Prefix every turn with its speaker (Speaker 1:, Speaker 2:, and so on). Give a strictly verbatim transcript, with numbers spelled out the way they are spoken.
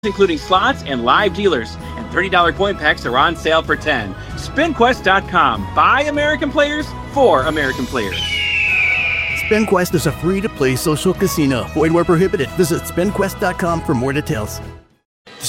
Speaker 1: including slots and live dealers. And thirty dollars coin packs are on sale for ten dollars. spin quest dot com. By American players, for American players.
Speaker 2: SpinQuest is a free-to-play social casino. Void where prohibited. Visit spin quest dot com for more details.